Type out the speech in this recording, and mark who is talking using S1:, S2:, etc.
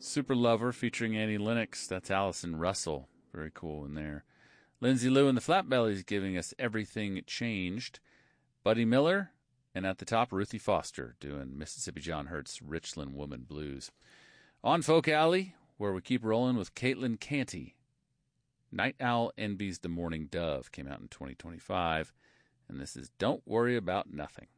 S1: Super Lover featuring Annie Lennox. That's Allison Russell. Very cool in there. Lindsay Lou and the Flatbellies giving us Everything Changed. Buddy Miller. And at the top, Ruthie Foster doing Mississippi John Hurt's Richland Woman Blues. On Folk Alley, where we keep rolling with Caitlin Canty. Night Owl Envies the Morning Dove came out in 2025. And this is Don't Worry About Nothing.